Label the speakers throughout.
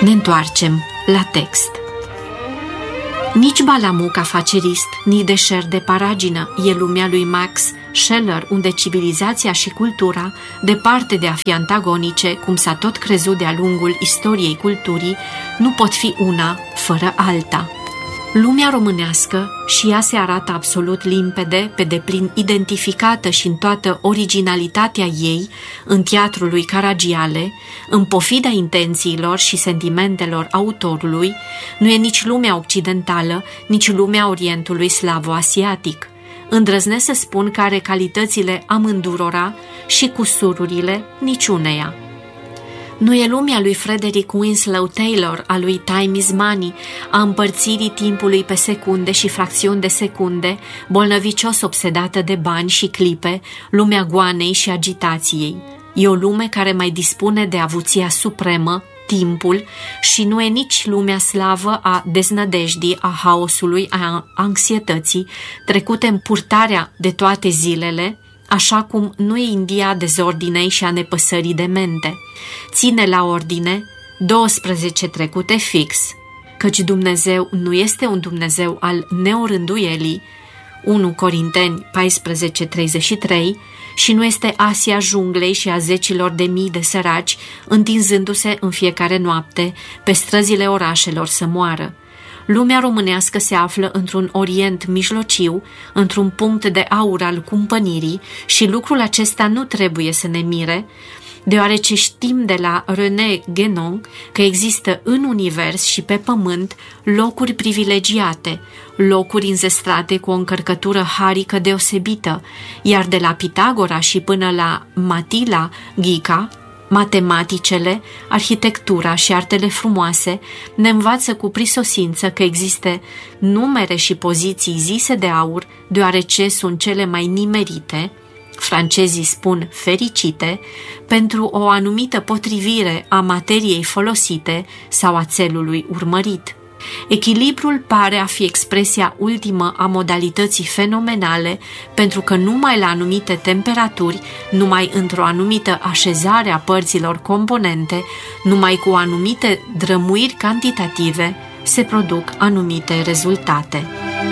Speaker 1: Ne întoarcem la text. Nici Balamuc afacerist, nici deșert de paragină e lumea lui Max Scheler, unde civilizația și cultura, departe de a fi antagonice, cum s-a tot crezut de-a lungul istoriei culturii, nu pot fi una fără alta. Lumea românească și ea se arată absolut limpede, pe deplin identificată și în toată originalitatea ei în teatrul lui Caragiale, în pofida intențiilor și sentimentelor autorului, nu e nici lumea occidentală, nici lumea Orientului slavo-asiatic. Îndrăznesc să spun că are calitățile amândurora și cusururile niciuneia. Nu e lumea lui Frederick Winslow Taylor, a lui Time is Money, a împărțirii timpului pe secunde și fracțiuni de secunde, bolnăvicios obsedată de bani și clipe, lumea goanei și agitației. E o lume care mai dispune de avuția supremă, timpul, și nu e nici lumea slavă a deznădejdii, a haosului, a anxietății, trecute în purtarea de toate zilele, așa cum nu e India dezordinei și a nepăsării de mente. Ține la ordine 12 trecute fix, căci Dumnezeu nu este un Dumnezeu al neorânduielii, 1 Corinteni 14:33, și nu este Asia junglei și a zecilor de mii de săraci, întinzându-se în fiecare noapte pe străzile orașelor să moară. Lumea românească se află într-un orient mijlociu, într-un punct de aur al cumpănirii, și lucrul acesta nu trebuie să ne mire, deoarece știm de la René Guénon că există în univers și pe pământ locuri privilegiate, locuri înzestrate cu o încărcătură harică deosebită, iar de la Pitagora și până la Matila Ghica, matematicele, arhitectura și artele frumoase ne învață cu prisosință că există numere și poziții zise de aur, deoarece sunt cele mai nimerite, francezii spun fericite, pentru o anumită potrivire a materiei folosite sau a țelului urmărit. Echilibrul pare a fi expresia ultimă a modalității fenomenale, pentru că numai la anumite temperaturi, numai într-o anumită așezare a părților componente, numai cu anumite drămuiri cantitative, se produc anumite rezultate.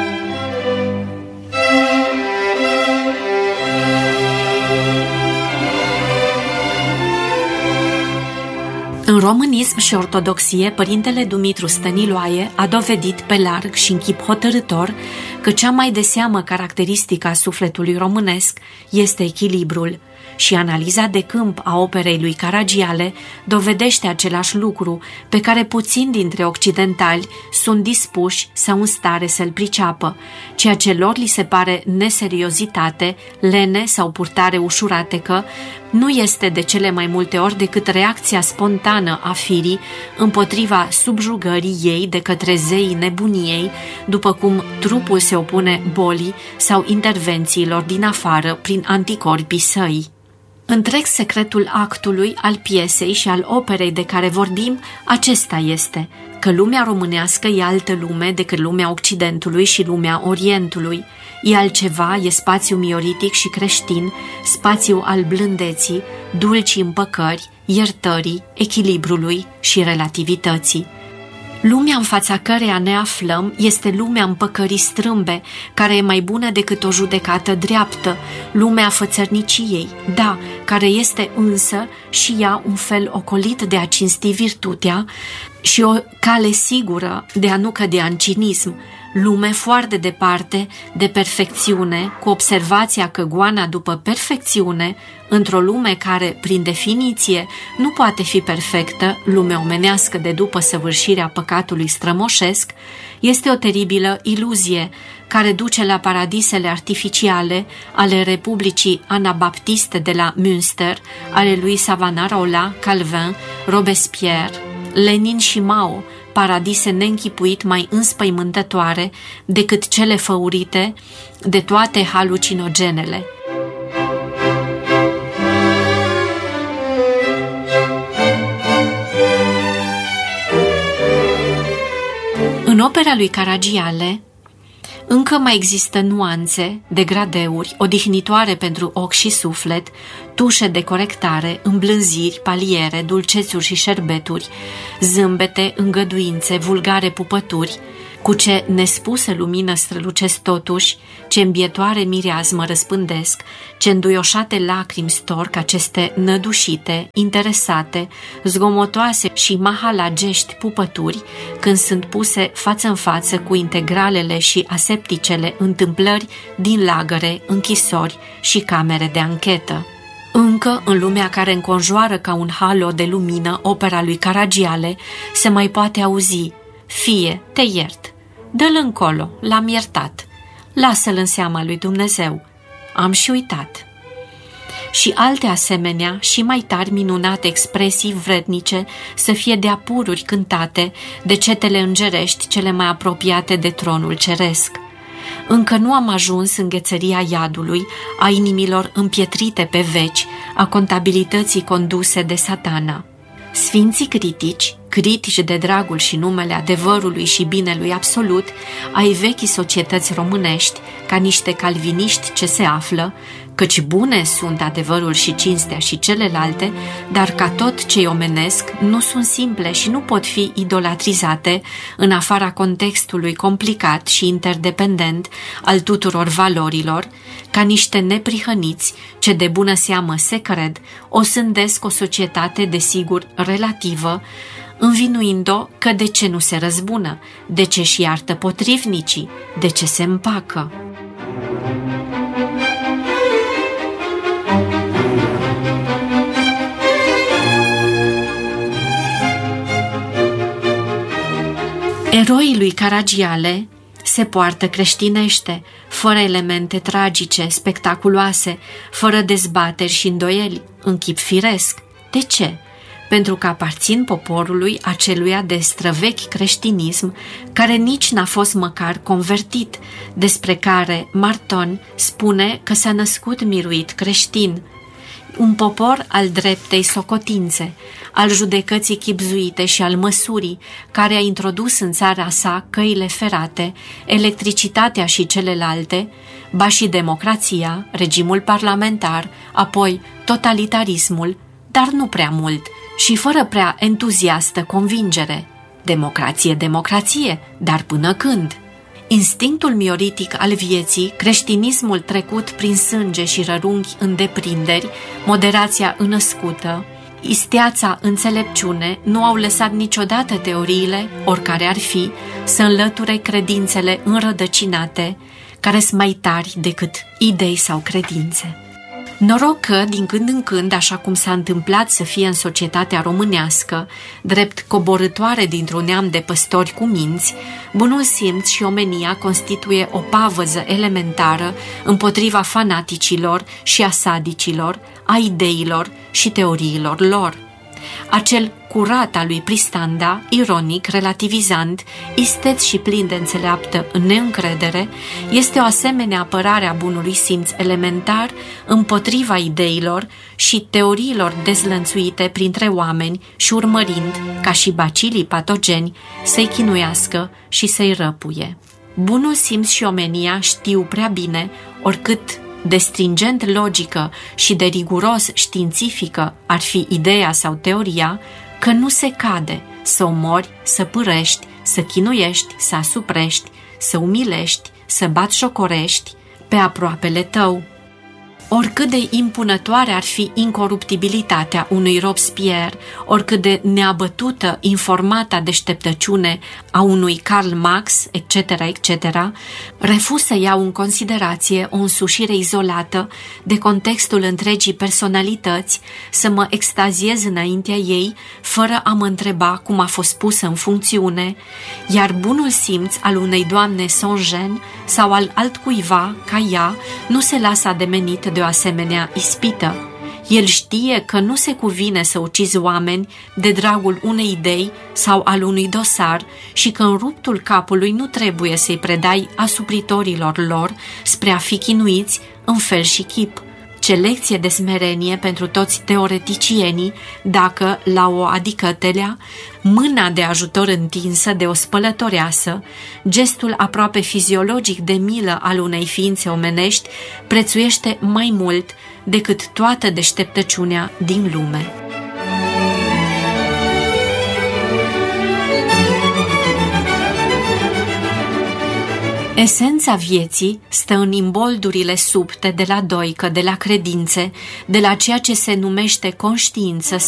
Speaker 1: În românism și ortodoxie, părintele Dumitru Stăniloae a dovedit pe larg și în chip hotărâtor că cea mai de seamă caracteristică a sufletului românesc este echilibrul, și analiza de câmp a operei lui Caragiale dovedește același lucru pe care puțini dintre occidentali sunt dispuși sau în stare să-l priceapă, ceea ce lor li se pare neseriozitate, lene sau purtare ușuratecă, nu este de cele mai multe ori decât reacția spontană a firii împotriva subjugării ei de către zeii nebuniei, după cum trupul se opune bolii sau intervențiilor din afară prin anticorpii săi. Întreg secretul actului, al piesei și al operei de care vorbim, acesta este, că lumea românească e altă lume decât lumea Occidentului și lumea Orientului. E altceva, e spațiu mioritic și creștin, spațiu al blândeții, dulcii împăcări, iertării, echilibrului și relativității. Lumea în fața căreia ne aflăm este lumea împăcării strâmbe, care e mai bună decât o judecată dreaptă, lumea fățărniciei, da, care este însă și ea un fel ocolit de a cinsti virtutea și o cale sigură de a nu cădea în cinism, lume foarte departe de perfecțiune, cu observația că goana după perfecțiune, într-o lume care, prin definiție, nu poate fi perfectă, lume omenească de după săvârșirea păcatului strămoșesc, este o teribilă iluzie care duce la paradisele artificiale ale Republicii Anabaptiste de la Münster, ale lui Savonarola, Calvin, Robespierre, Lenin și Mao, paradise neînchipuit mai înspăimântătoare decât cele făurite de toate halucinogenele. În opera lui Caragiale, Încă mai există nuanțe, degradeuri, odihnitoare pentru ochi și suflet, tușe de corectare, îmblânziri, paliere, dulcețuri și șerbeturi, zâmbete, îngăduințe, vulgare pupături, cu ce nespusă lumină strălucesc totuși, ce îmbietoare mireazmă răspândesc, ce înduioșate lacrimi storc aceste nădușite, interesate, zgomotoase și mahalagești pupături, când sunt puse față în față cu integralele și asepticele întâmplări din lagăre, închisori și camere de anchetă. Încă, în lumea care înconjoară ca un halo de lumină opera lui Caragiale, se mai poate auzi: fie, te iert, dă-l încolo, l-am iertat, lasă-l în seama lui Dumnezeu, am și uitat. Și alte asemenea și mai tari minunate expresii vrednice să fie de apururi cântate de cetele îngerești cele mai apropiate de tronul ceresc. Încă nu am ajuns în ghețăria iadului, a inimilor împietrite pe veci, a contabilității conduse de Satana. Sfinții critici de dragul și numele adevărului și binelui absolut, ai vechii societăți românești, ca niște calviniști ce se află, căci bune sunt adevărul și cinstea și celelalte, dar ca tot ce-i omenesc nu sunt simple și nu pot fi idolatrizate în afara contextului complicat și interdependent al tuturor valorilor, ca niște neprihăniți ce de bună seamă se cred, o sândesc o societate desigur relativă, învinuind-o că de ce nu se răzbună, de ce și iartă potrivnicii, de ce se împacă. Eroii lui Caragiale se poartă creștinește, fără elemente tragice, spectaculoase, fără dezbateri și îndoieli, în chip firesc. De ce? Pentru că aparțin poporului aceluia de străvechi creștinism, care nici n-a fost măcar convertit, despre care Marton spune că s-a născut miruit creștin. Un popor al dreptei socotințe, al judecății chibzuite și al măsurii, care a introdus în țara sa căile ferate, electricitatea și celelalte, ba și democrația, regimul parlamentar, apoi totalitarismul, dar nu prea mult și fără prea entuziastă convingere. Democrație, dar până când? Instinctul mioritic al vieții, creștinismul trecut prin sânge și rărunghi în deprinderi, moderația înăscută, isteața înțelepciune nu au lăsat niciodată teoriile, oricare ar fi, să înlăture credințele înrădăcinate, care sunt mai tari decât idei sau credințe. Noroc că, din când în când, așa cum s-a întâmplat să fie în societatea românească, drept coborâtoare dintr-un neam de păstori cu minți, bunul simț și omenia constituie o pavăză elementară împotriva fanaticilor și asadicilor, a ideilor și teoriilor lor. Acel curat al lui Pristanda, ironic, relativizant, isteț și plin de înțeleaptă neîncredere, este o asemenea apărare a bunului simț elementar împotriva ideilor și teoriilor dezlănțuite printre oameni și urmărind, ca și bacilii patogeni, să-i chinuiască și să-i răpuie. Bunul simț și omenia știu prea bine, oricât de stringent logică și de riguros științifică ar fi ideea sau teoria, că nu se cade să omori, să pârești, să chinuiești, să asuprești, să umilești, să batjocorești pe aproapele tău. Oricât de impunătoare ar fi incoruptibilitatea unui Robespierre, oricât de neabătută informata deșteptăciune a unui Karl Marx, etc., refuz să iau în considerație o însușire izolată de contextul întregii personalități, să mă extaziez înaintea ei, fără a mă întreba cum a fost pusă în funcțiune, iar bunul simț al unei doamne Saint-Jean sau al altcuiva, ca ea, nu se lasă ademenit de o asemenea ispită. El știe că nu se cuvine să ucizi oameni de dragul unei idei sau al unui dosar și că în ruptul capului nu trebuie să-i predai asupritorilor lor spre a fi chinuiți în fel și chip. Ce lecție de smerenie pentru toți teoreticienii dacă, la o adicătelea, mâna de ajutor întinsă de o spălătoreasă, gestul aproape fiziologic de milă al unei ființe omenești, prețuiește mai mult decât toată deșteptăciunea din lume. Esența vieții stă în imboldurile subte de la doică, de la credințe, de la ceea ce se numește conștiință